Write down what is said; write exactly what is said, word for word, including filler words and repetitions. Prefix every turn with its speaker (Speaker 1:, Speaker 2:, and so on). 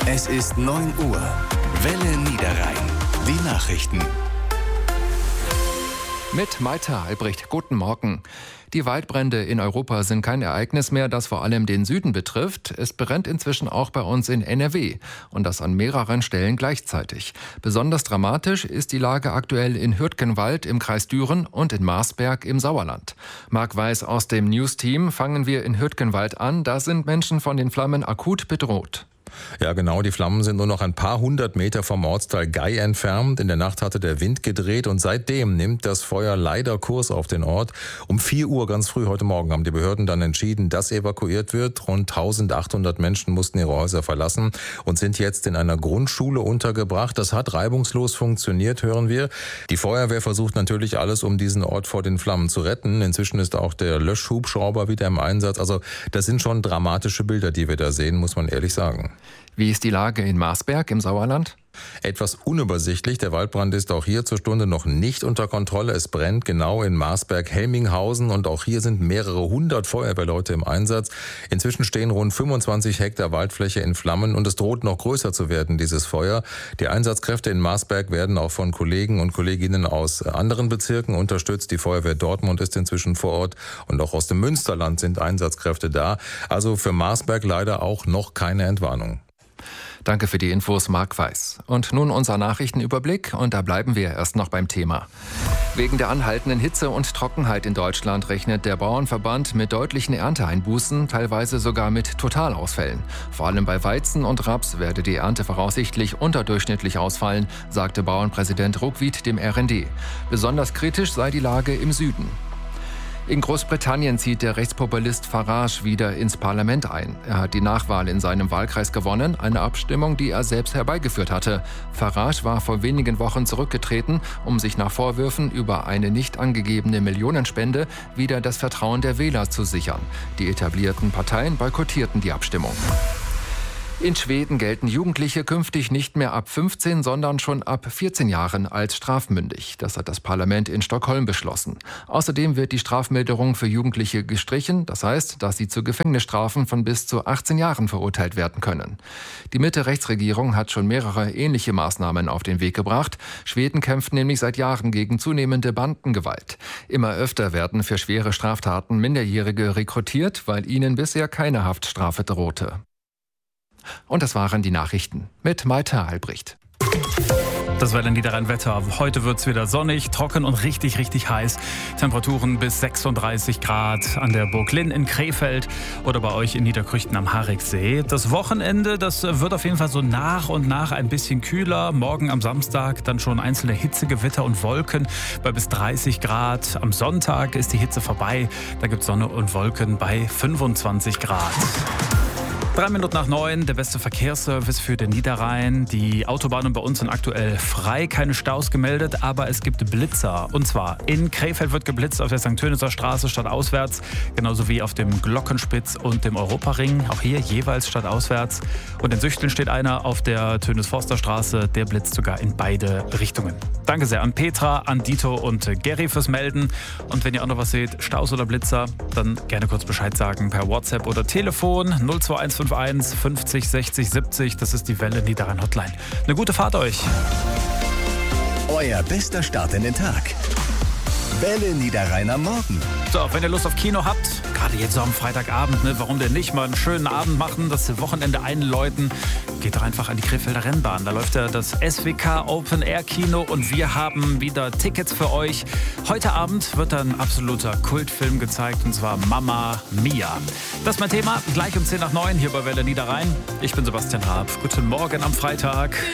Speaker 1: Es ist neun Uhr. Welle Niederrhein. Die Nachrichten.
Speaker 2: Mit Maita Albrecht. Guten Morgen. Die Waldbrände in Europa sind kein Ereignis mehr, das vor allem den Süden betrifft. Es brennt inzwischen auch bei uns in N R W und das an mehreren Stellen gleichzeitig. Besonders dramatisch ist die Lage aktuell in Hürtgenwald im Kreis Düren und in Marsberg im Sauerland. Marc Weiß aus dem News-Team. Fangen wir in Hürtgenwald an. Da sind Menschen von den Flammen akut bedroht.
Speaker 3: Ja genau, die Flammen sind nur noch ein paar hundert Meter vom Ortsteil Gei entfernt. In der Nacht hatte der Wind gedreht und seitdem nimmt das Feuer leider Kurs auf den Ort. Um vier Uhr ganz früh heute Morgen haben die Behörden dann entschieden, dass evakuiert wird. Rund eintausendachthundert Menschen mussten ihre Häuser verlassen und sind jetzt in einer Grundschule untergebracht. Das hat reibungslos funktioniert, hören wir. Die Feuerwehr versucht natürlich alles, um diesen Ort vor den Flammen zu retten. Inzwischen ist auch der Löschhubschrauber wieder im Einsatz. Also das sind schon dramatische Bilder, die wir da sehen, muss man ehrlich sagen.
Speaker 2: Wie ist die Lage in Marsberg im Sauerland?
Speaker 3: Etwas unübersichtlich. Der Waldbrand ist auch hier zur Stunde noch nicht unter Kontrolle. Es brennt genau in Marsberg-Helminghausen und auch hier sind mehrere hundert Feuerwehrleute im Einsatz. Inzwischen stehen rund fünfundzwanzig Hektar Waldfläche in Flammen und es droht noch größer zu werden, dieses Feuer. Die Einsatzkräfte in Marsberg werden auch von Kollegen und Kolleginnen aus anderen Bezirken unterstützt. Die Feuerwehr Dortmund ist inzwischen vor Ort und auch aus dem Münsterland sind Einsatzkräfte da. Also für Marsberg leider auch noch keine Entwarnung.
Speaker 2: Danke für die Infos, Marc Weiß. Und nun unser Nachrichtenüberblick und da bleiben wir erst noch beim Thema. Wegen der anhaltenden Hitze und Trockenheit in Deutschland rechnet der Bauernverband mit deutlichen Ernteeinbußen, teilweise sogar mit Totalausfällen. Vor allem bei Weizen und Raps werde die Ernte voraussichtlich unterdurchschnittlich ausfallen, sagte Bauernpräsident Ruckwied dem R N D. Besonders kritisch sei die Lage im Süden. In Großbritannien zieht der Rechtspopulist Farage wieder ins Parlament ein. Er hat die Nachwahl in seinem Wahlkreis gewonnen, eine Abstimmung, die er selbst herbeigeführt hatte. Farage war vor wenigen Wochen zurückgetreten, um sich nach Vorwürfen über eine nicht angegebene Millionenspende wieder das Vertrauen der Wähler zu sichern. Die etablierten Parteien boykottierten die Abstimmung. In Schweden gelten Jugendliche künftig nicht mehr ab fünfzehn, sondern schon ab vierzehn Jahren als strafmündig. Das hat das Parlament in Stockholm beschlossen. Außerdem wird die Strafmilderung für Jugendliche gestrichen. Das heißt, dass sie zu Gefängnisstrafen von bis zu achtzehn Jahren verurteilt werden können. Die Mitte-Rechts-Regierung hat schon mehrere ähnliche Maßnahmen auf den Weg gebracht. Schweden kämpft nämlich seit Jahren gegen zunehmende Bandengewalt. Immer öfter werden für schwere Straftaten Minderjährige rekrutiert, weil ihnen bisher keine Haftstrafe drohte. Und das waren die Nachrichten mit Maita Albrecht.
Speaker 4: Das Welle Niederrhein-Wetter. Heute wird es wieder sonnig, trocken und richtig, richtig heiß. Temperaturen bis sechsunddreißig Grad an der Burg Linn in Krefeld oder bei euch in Niederkrüchten am Hariksee. Das Wochenende, das wird auf jeden Fall so nach und nach ein bisschen kühler. Morgen am Samstag dann schon einzelne Hitzegewitter und Wolken bei bis dreißig Grad. Am Sonntag ist die Hitze vorbei. Da gibt es Sonne und Wolken bei fünfundzwanzig Grad. Drei Minuten nach neun, der beste Verkehrsservice für den Niederrhein. Die Autobahnen bei uns sind aktuell frei, keine Staus gemeldet, aber es gibt Blitzer. Und zwar in Krefeld wird geblitzt auf der Sankt Töniser Straße stadtauswärts, genauso wie auf dem Glockenspitz und dem Europaring, auch hier jeweils stadtauswärts. Und in Süchteln steht einer auf der Tönis-Forster Straße, der blitzt sogar in beide Richtungen. Danke sehr an Petra, an Dito und Gary fürs Melden. Und wenn ihr auch noch was seht, Staus oder Blitzer, dann gerne kurz Bescheid sagen per WhatsApp oder Telefon null zwei eins fünf eins fünfzig sechzig siebzig. Das ist die Welle Niederrhein Hotline. Eine gute Fahrt euch.
Speaker 1: Euer bester Start in den Tag. Welle Niederrhein am Morgen.
Speaker 4: So, wenn ihr Lust auf Kino habt, gerade jetzt so am Freitagabend, ne, warum denn nicht mal einen schönen Abend machen, das Wochenende einläuten, geht doch einfach an die Krefelder Rennbahn. Da läuft ja das S W K Open Air Kino und wir haben wieder Tickets für euch. Heute Abend wird ein absoluter Kultfilm gezeigt und zwar Mamma Mia. Das ist mein Thema, gleich um zehn nach neun hier bei Welle Niederrhein. Ich bin Sebastian Raab. Guten Morgen am Freitag.